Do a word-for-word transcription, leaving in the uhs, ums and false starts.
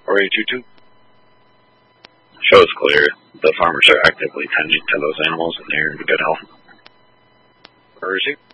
four eight two two. Show is clear. The farmers are actively tending to those animals and they're in good health. Receive.